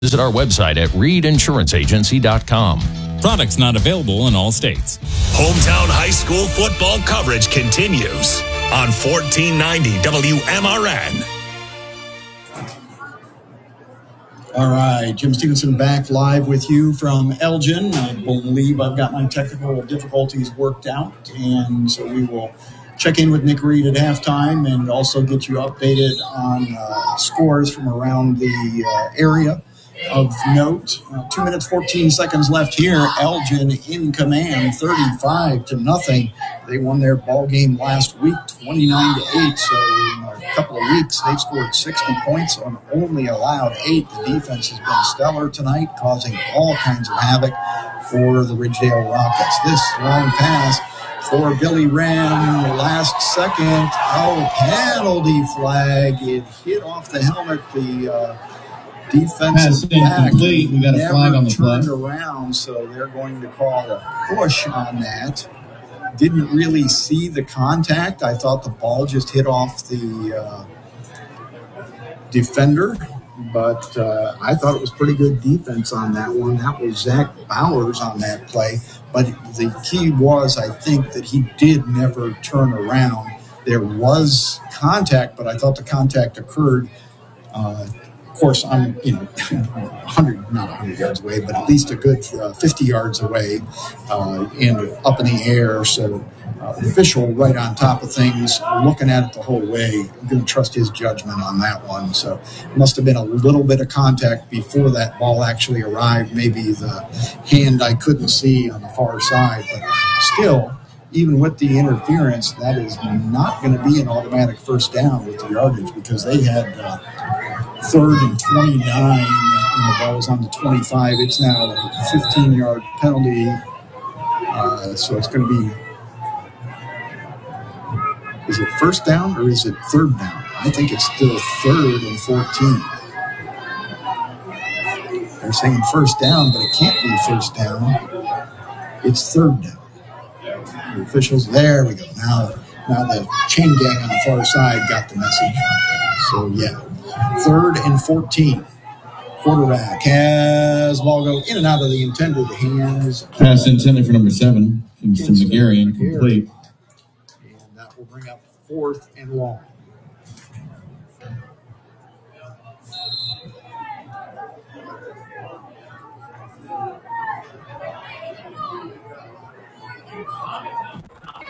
Visit our website at reedinsuranceragency.com. Products not available in all states. Hometown high school football coverage continues on 1490 WMRN. All right, Jim Stevenson back live with you from Elgin. I believe I've got my technical difficulties worked out, and so we will check in with Nick Reed at halftime and also get you updated on scores from around the area of note. 2 minutes, 14 seconds left here. Elgin in command, 35-0. They won their ball game last week, 29-8. So in a couple of weeks, they've scored 60 points and only allowed 8. The defense has been stellar tonight, causing all kinds of havoc for the Ridgedale Rockets. This long pass for Billy Wren, last second. Penalty flag. It hit off the helmet. The defensive back we got a flag on the turned play around, so they're going to call a push on that. Didn't really see the contact. I thought the ball just hit off the defender, but I thought it was pretty good defense on that one. That was Zach Bowers on that play, but the key was, I think, that he did never turn around. There was contact, but I thought the contact occurred of course, I'm, 100 yards away, but at least a good 50 yards away and up in the air. So the official right on top of things, looking at it the whole way. I'm going to trust his judgment on that one. So it must have been a little bit of contact before that ball actually arrived. Maybe the hand I couldn't see on the far side, but still, even with the interference, that is not going to be an automatic first down with the yardage, because they had 3rd and 29, and the ball was on the 25. It's now a 15-yard penalty, so it's going to be, is it first down or is it 3rd down? I think it's still 3rd and 14. They're saying first down, but it can't be first down. It's 3rd down. The officials, there we go. Now the chain gang on the far side got the message. So, yeah, 3rd and 14. Quarterback has the ball go in and out of the intended hands. Pass intended for number 7. Kingston McGarry, incomplete. And that will bring up 4th and long.